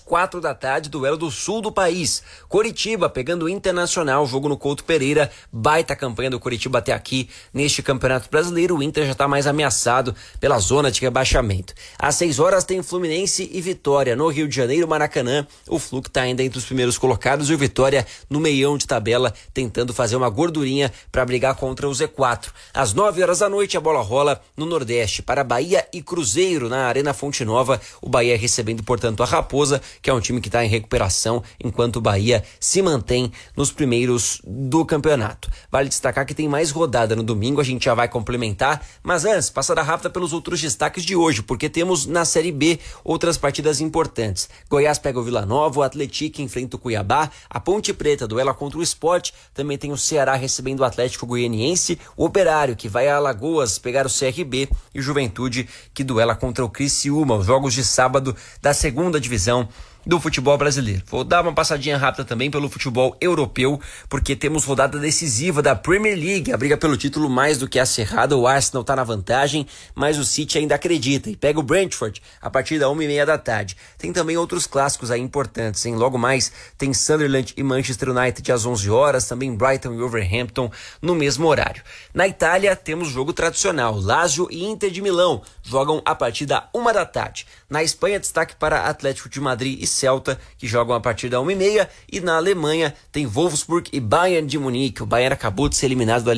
4 da tarde, duelo do sul do país. Coritiba pegando o Internacional, jogo no Couto Pereira. Baita campanha do Coritiba até aqui neste Campeonato Brasileiro. O Inter já está mais ameaçado pela zona de rebaixamento. Às 6 horas tem Fluminense e Vitória no Rio de Janeiro, Maracanã. O Flu que está ainda entre os primeiros colocados e o Vitória no meião de tabela, tentando fazer uma gordurinha para brigar contra o Z4. Às 9 horas da noite a bola rola no Nordeste para Bahia e Cruzeiro na Arena Fonte Nova. O Bahia recebendo, portanto, a Raposa, que é um time que está em recuperação, enquanto o Bahia se mantém nos primeiros do campeonato. Vale destacar que tem mais rodada no domingo, a gente já vai complementar, mas antes, passada rápida pelos outros destaques de hoje, porque temos na Série B outras partidas importantes. Goiás pega o Vila Nova, o Atlético enfrenta o Cuiabá, a Ponte Preta duela contra o Sport, também tem o Ceará recebendo o Atlético Goianiense, o Operário que vai a Alagoas pegar o CRB e o Juventude que duela contra o Criciúma, os jogos de sábado da segunda divisão do futebol brasileiro. Vou dar uma passadinha rápida também pelo futebol europeu, porque temos rodada decisiva da Premier League, a briga pelo título mais do que acirrada. O Arsenal está na vantagem, mas o City ainda acredita e pega o Brentford a partir da 1h30 da tarde. Tem também outros clássicos aí importantes, hein? Logo mais tem Sunderland e Manchester United às 11 horas, também Brighton e Wolverhampton no mesmo horário. Na Itália temos jogo tradicional, Lazio e Inter de Milão jogam a partir da 1 da tarde. Na Espanha, destaque para Atlético de Madrid e Celta, que jogam a partir da 1h30, e na Alemanha tem Wolfsburg e Bayern de Munique. O Bayern acabou de ser eliminado da